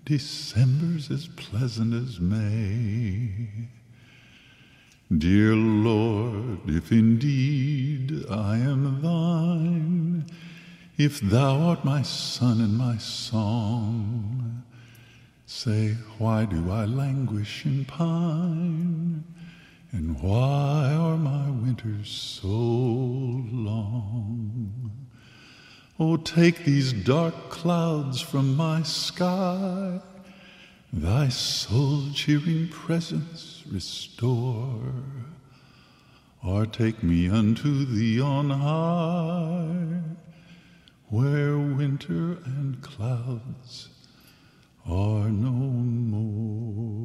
December's as pleasant as May. Dear Lord, if indeed I am thine, if thou art my sun and my song, say, why do I languish and pine, and why are my winters so long? Oh, take these dark clouds from my sky, thy soul-cheering presence restore, or take me unto thee on high, where winter and clouds are no more.